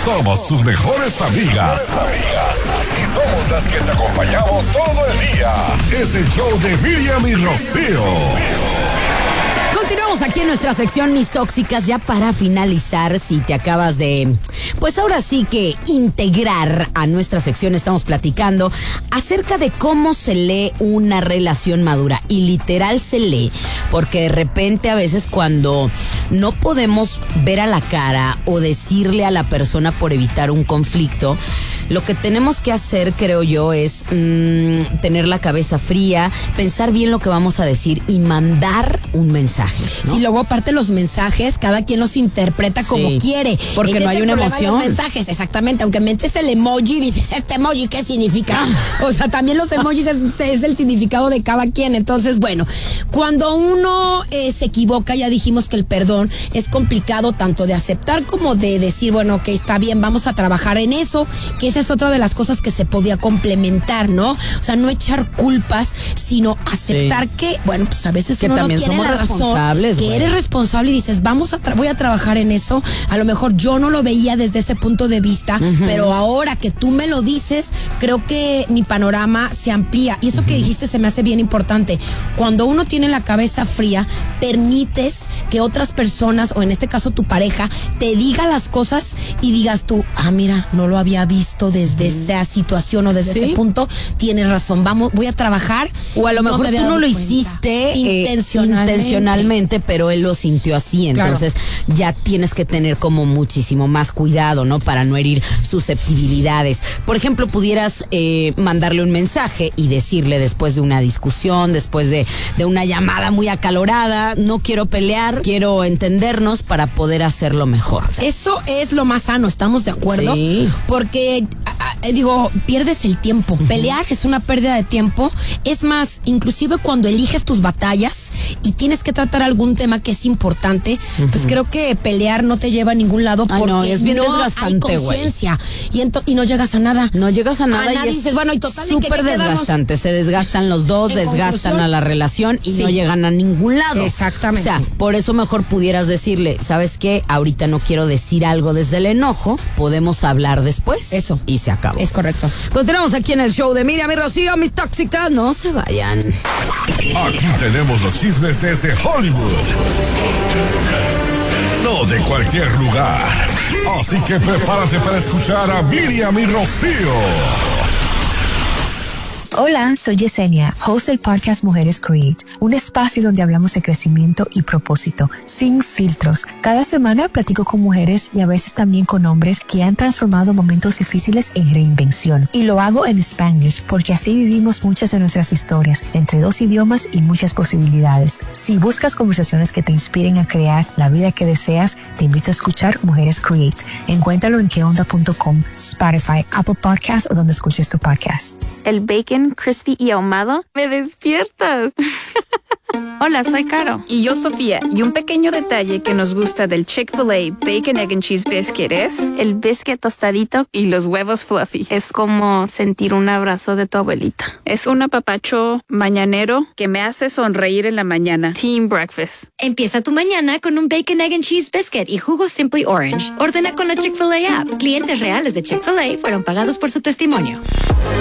Somos tus mejores amigas. Y somos las que te acompañamos todo el día. Es el show de Miriam y Rocío. Continuamos aquí en nuestra sección Mis Tóxicas, ya para finalizar. Si te acabas de, pues ahora sí que integrar a nuestra sección, estamos platicando acerca de cómo se lee una relación madura. Y literal se lee, porque de repente a veces cuando no podemos ver a la cara o decirle a la persona por evitar un conflicto, lo que tenemos que hacer, creo yo, es tener la cabeza fría, pensar bien lo que vamos a decir y mandar un mensaje, ¿no? Sí, luego aparte los mensajes, cada quien los interpreta como quiere. Porque no hay una emoción. Los mensajes, exactamente, aunque metes el emoji, dices, ¿este emoji qué significa? O sea, también los emojis es el significado de cada quien. Entonces, bueno, cuando uno se equivoca, ya dijimos que el perdón es complicado tanto de aceptar como de decir, bueno, ok, está bien, vamos a trabajar en eso, que esa es otra de las cosas que se podía complementar, ¿no? O sea, no echar culpas, sino aceptar que, bueno, pues a veces que uno también no tiene somos la razón, responsables, que eres responsable y dices, voy a trabajar en eso. A lo mejor yo no lo veía desde ese punto de vista, pero ahora que tú me lo dices, creo que mi panorama se amplía. Y eso que dijiste se me hace bien importante. Cuando uno tiene la cabeza fría, permites que otras personas, o en este caso tu pareja, te diga las cosas y digas tú, mira, no lo había visto desde esa situación o desde ese punto. Tienes razón, voy a trabajar. O a lo mejor tú no lo hiciste intencionalmente, pero él lo sintió así. Entonces ya tienes que tener como muchísimo más cuidado, ¿no? Para no herir susceptibilidades. Por ejemplo, pudieras mandarle un mensaje y decirle después de una discusión, después de una llamada muy acalorada, no quiero pelear, quiero entendernos para poder hacerlo mejor. Eso es lo más sano, ¿estamos de acuerdo? Sí. Porque pierdes el tiempo. Pelear es una pérdida de tiempo. Es más, inclusive cuando eliges tus batallas y tienes que tratar algún tema que es importante, pues creo que pelear no te lleva a ningún lado porque es bien no desgastante, hay conciencia. Y no llegas a nada. No llegas a nada y dices, bueno, y total, súper desgastante. Se desgastan los dos, desgastan a la relación y no llegan a ningún lado. Exactamente. O sea, por eso mejor pudieras decirle, ¿sabes qué? Ahorita no quiero decir algo desde el enojo, podemos hablar después. Eso. Y se acabó. Es correcto. Continuamos aquí en el show de Miriam y Rocío, Mis Tóxicas, no se vayan. Aquí tenemos los chismes desde Hollywood. No de cualquier lugar. Así que prepárate para escuchar a Miriam y Rocío. Hola, soy Yesenia, host del podcast Mujeres Create, un espacio donde hablamos de crecimiento y propósito, sin filtros. Cada semana platico con mujeres y a veces también con hombres que han transformado momentos difíciles en reinvención. Y lo hago en Spanglish, porque así vivimos muchas de nuestras historias, entre 2 idiomas y muchas posibilidades. Si buscas conversaciones que te inspiren a crear la vida que deseas, te invito a escuchar Mujeres Create. Encuéntralo en queonda.com, Spotify, Apple Podcasts o donde escuches tu podcast. El bacon crispy y ahumado, me despiertas. Hola, soy Caro. Y yo, Sofía. Y un pequeño detalle que nos gusta del Chick-fil-A Bacon, Egg and Cheese Biscuit es el biscuit tostadito y los huevos fluffy. Es como sentir un abrazo de tu abuelita. Es un apapacho mañanero que me hace sonreír en la mañana. Team Breakfast. Empieza tu mañana con un Bacon, Egg and Cheese Biscuit y jugo Simply Orange. Ordena con la Chick-fil-A app. Clientes reales de Chick-fil-A fueron pagados por su testimonio.